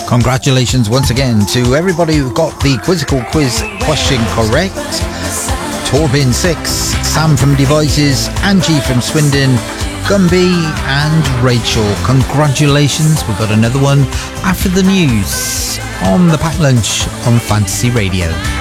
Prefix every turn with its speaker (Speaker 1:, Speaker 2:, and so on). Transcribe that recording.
Speaker 1: Congratulations once again to everybody who got the Quizzical Quiz question correct. Torbin 6, Sam from Devices, Angie from Swindon, Gumby and Rachel. Congratulations, we've got another one after the news on the Pack Lunch on Fantasy Radio.